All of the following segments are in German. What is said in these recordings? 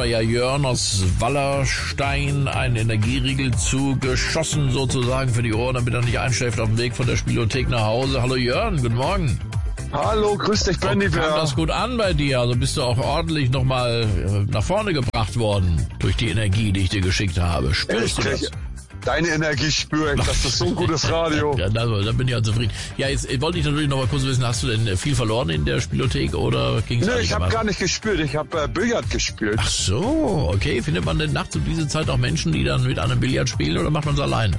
mir ja Jörn aus Wallerstein einen Energieriegel zugeschossen sozusagen für die Ohren, damit er nicht einschläft auf dem Weg von der Spielothek nach Hause. Hallo Jörn, guten Morgen. Hallo, grüß dich, Benny. Kam das gut an bei dir? Also bist du auch ordentlich nochmal nach vorne gebracht worden durch die Energie, die ich dir geschickt habe. Spürst du das? Deine Energie spüre ich, das ist so ein gutes Radio. Ja, da bin ich ja zufrieden. Ja, jetzt wollte ich natürlich noch mal kurz wissen, hast du denn viel verloren in der Spielothek oder ging's? Nö, ich habe gar nicht gespielt, ich habe Billard gespielt. Ach so, okay. Findet man denn nachts um diese Zeit auch Menschen, die dann mit einem Billard spielen oder macht man es alleine?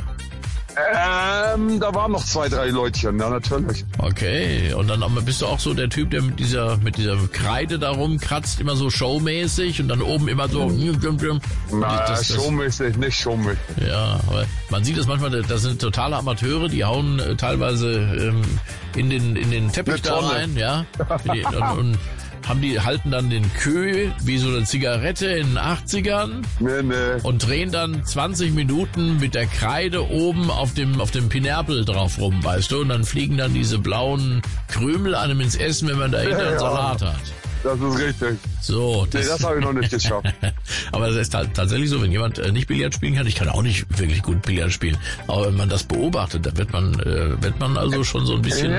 Da waren noch 2, 3 Leutchen, ja, natürlich. Okay, und dann bist du auch so der Typ, der mit dieser Kreide da rumkratzt, immer so showmäßig und dann oben immer so... Na, showmäßig, nicht showmäßig. Ja, aber man sieht das manchmal, das sind totale Amateure, die hauen teilweise in den Teppich da rein, ja, und halten dann den Kö wie so eine Zigarette in den 80ern und drehen dann 20 Minuten mit der Kreide oben auf dem Pinerpel drauf rum, weißt du, und dann fliegen dann diese blauen Krümel einem ins Essen, wenn man dahinter einen Salat hat. Das ist richtig. So, das habe ich noch nicht geschafft. Aber das ist tatsächlich so, wenn jemand nicht Billard spielen kann, ich kann auch nicht wirklich gut Billard spielen, aber wenn man das beobachtet, dann wird man also schon so ein bisschen...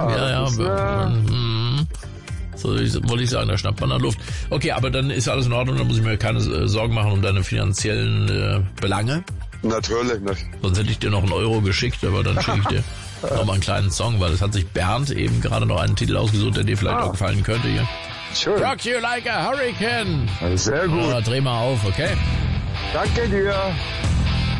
So wollte ich sagen, da schnappt man an Luft. Okay, aber dann ist alles in Ordnung, dann muss ich mir keine Sorgen machen um deine finanziellen Belange. Natürlich nicht. Sonst hätte ich dir noch einen Euro geschickt, aber dann schicke ich dir noch mal einen kleinen Song, weil es hat sich Bernd eben gerade noch einen Titel ausgesucht, der dir vielleicht auch gefallen könnte hier. Schön. Rock you like a hurricane. Sehr gut. Dreh mal auf, okay? Danke dir.